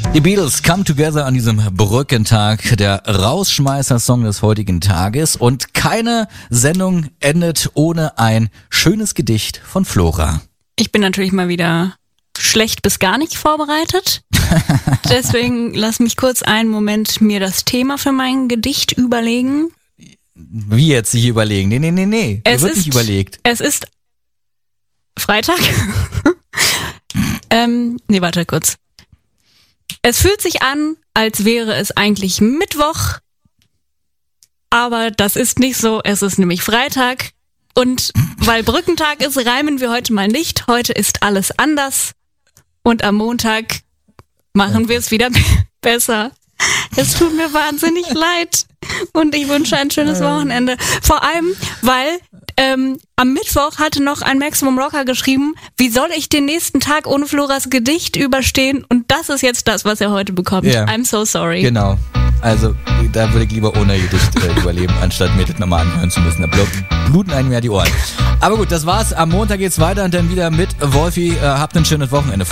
Die Beatles Come Together an diesem Brückentag, der Rausschmeißer-Song des heutigen Tages. Und keine Sendung endet ohne ein schönes Gedicht von Flora. Ich bin natürlich mal wieder schlecht bis gar nicht vorbereitet. Deswegen lass mich kurz einen Moment mir das Thema für mein Gedicht überlegen. Wie jetzt sich überlegen? Nee. Wird nicht überlegt. Es ist Freitag. Warte kurz. Es fühlt sich an, als wäre es eigentlich Mittwoch, aber das ist nicht so, es ist nämlich Freitag und weil Brückentag ist, reimen wir heute mal nicht, heute ist alles anders und am Montag machen wir es wieder besser. Es tut mir wahnsinnig leid und ich wünsche ein schönes Wochenende, vor allem, weil am Mittwoch hatte noch ein Maximum Rocker geschrieben, wie soll ich den nächsten Tag ohne Floras Gedicht überstehen? Und das ist jetzt das, was er heute bekommt. Yeah. I'm so sorry. Genau. Also da würde ich lieber ohne Gedicht überleben, anstatt mir das nochmal anhören zu müssen. Da bluten einem ja die Ohren. Aber gut, das war's. Am Montag geht's weiter und dann wieder mit Wolfi. Habt ein schönes Wochenende.